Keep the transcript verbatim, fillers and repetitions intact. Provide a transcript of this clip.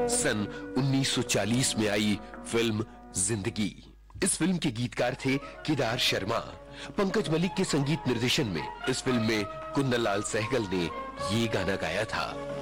सन उन्नीस सौ चालीस में आई फिल्म जिंदगी। इस फिल्म के गीतकार थे केदार शर्मा। पंकज मलिक के संगीत निर्देशन में इस फिल्म में कुंदन लाल सहगल ने ये गाना गाया था।